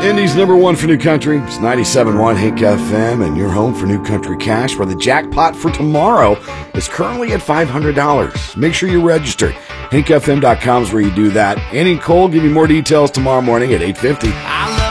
Indy's number one for New Country. It's 97.1 Hink FM and your home for New Country Cash, where the jackpot for tomorrow is currently at $500. Make sure you register. HinkFM.com is where you do that. Annie and Cole give you more details tomorrow morning at 8:50.